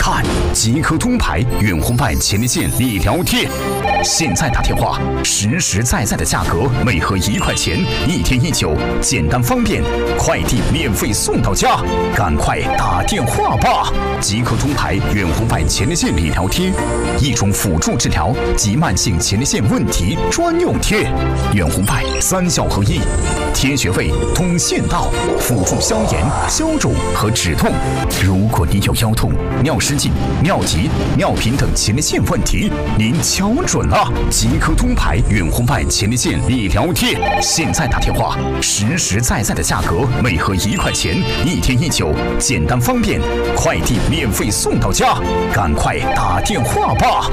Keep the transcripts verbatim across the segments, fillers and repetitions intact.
看即刻通牌远红外前列腺理疗贴，现在打电话，实实在在的价格，每盒一块钱，一天一九，简单方便，快递免费送到家，赶快打电话吧！即刻通牌远红外前列腺理疗贴，一种辅助治疗及慢性前列腺问题专用贴，远红外三效合一，贴穴位、通腺道，辅助消炎、消肿和止痛。如果您有腰痛、尿失禁、尿急、尿频等前列腺问题，您瞧准了！即刻通牌远红外前列腺理疗贴，现在打电话，实实在在的价格，每盒一块钱，一天一九，简单方便，快递免费送到家，赶快打电话吧！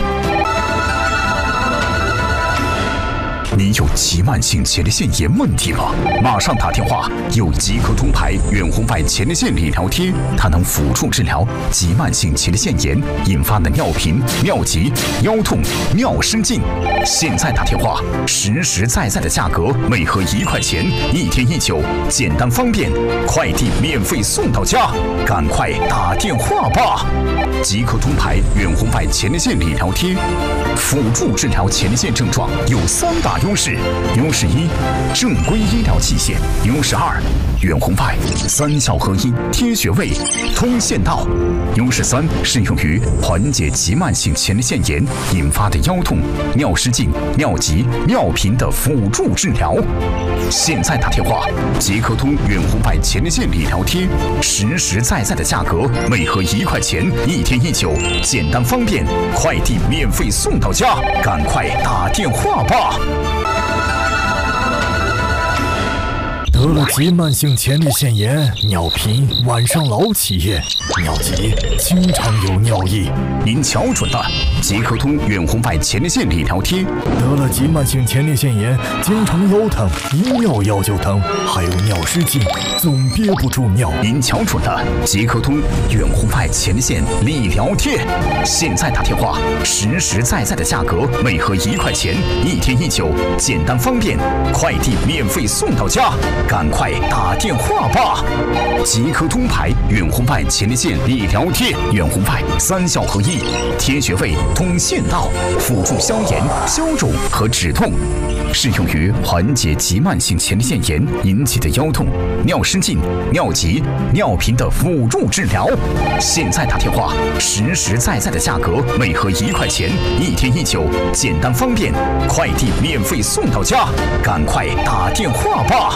你有急慢性前列腺炎问题吗？马上打电话！有即刻通牌远红外前列腺理疗贴，它能辅助治疗急慢性前列腺炎引发的尿频、尿急、腰痛、尿失禁。现在打电话，实实在在的价格，每盒一块钱，一天一九，简单方便，快递免费送到家，赶快打电话吧！即刻通牌远红外前列腺理疗贴，辅助治疗前列腺症状有三大优势：优势一，正规医疗器械；优势二，远红外三效合一，贴穴位、通腺道；优势三，适用于缓解急慢性前列腺炎引发的腰痛、尿失禁、尿急、尿频的辅助治疗。现在打电话，即刻通远红外前列腺理疗贴，实实在在的价格，每盒一块钱，一天一九，简单方便，快递免费送到家，赶快打电话吧！ 得了急慢性前列腺炎，尿频，晚上老起夜，尿急，经常有尿意。 您瞧准了，即刻通远红外前列腺理疗贴。 得了急慢性前列腺炎，经常腰疼，一尿药就疼，还有尿失禁，总憋不住尿。 您瞧准了，即刻通远红外前列腺理疗贴。现在打电话，实实在在的价格，每盒一块钱，一天一九，简单方便，快递免费送到家。赶快打电话吧！即刻通牌远红外前列腺理疗贴，远红外三效合一，贴穴位、通腺道，辅助消炎、消肿和止痛，适用于缓解急慢性前列腺炎引起的腰痛、尿失禁、尿急、尿频的辅助治疗。现在打电话，实实在在的价格，每盒一块钱，一天一九，简单方便，快递免费送到家，赶快打电话吧！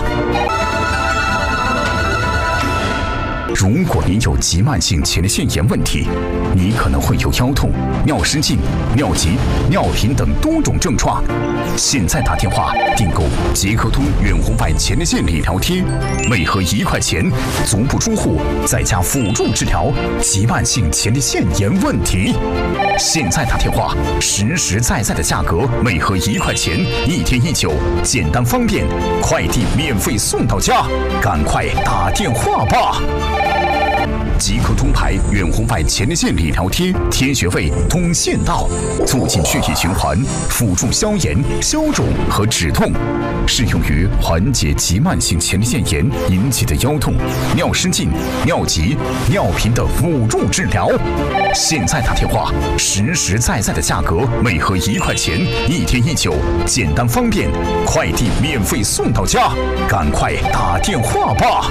如果您有急慢性前列腺炎问题，你可能会有腰痛、尿失禁、尿急、尿频等多种症状。现在打电话订购即刻通远红外前列腺理疗贴，每盒一块钱，足不出户，在家辅助治疗急慢性前列腺炎问题。现在打电话，实实在在的价格，每盒一块钱，一天一九，简单方便，快递免费送到家，赶快打电话吧！即刻通牌远红外前列腺理疗贴，贴穴位、通腺道，促进血液循环，辅助消炎、消肿和止痛，适用于缓解急慢性前列腺炎引起的腰痛、尿失禁、尿急、尿频的辅助治疗。现在打电话，实实在在的价格，每盒一块钱，一天一九，简单方便，快递免费送到家，赶快打电话吧！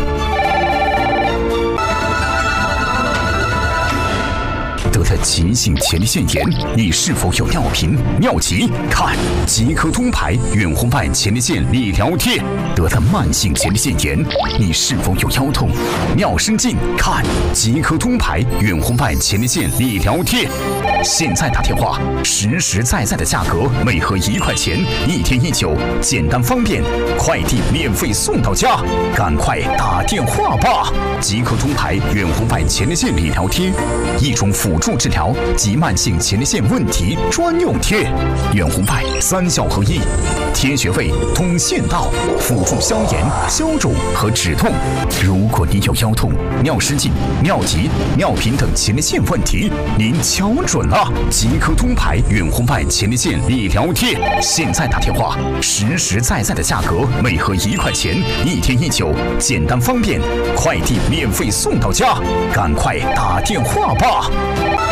得了急性前列腺炎，你是否有尿频、尿急？看即刻通牌远红外前列腺理疗贴。得了慢性前列腺炎，你是否有腰痛、尿失禁？看即刻通牌远红外前列腺理疗贴。现在打电话，实实在在的价格，每盒一块钱，一天一九，简单方便，快递免费送到家，赶快打电话吧！即刻通牌远红外前列腺理疗贴，一种辅助治疗急慢性前列腺问题专用贴，远红外三效合一，贴穴位、通腺道，辅助消炎、消肿和止痛。如果您有腰痛、尿失禁、尿急、尿频等前列腺问题，您瞧准了，即刻通牌远红外前列腺理疗贴。现在打电话，实实在在的价格，每盒一块钱，一天一九，简单方便，快递免费送到家，赶快打电话吧！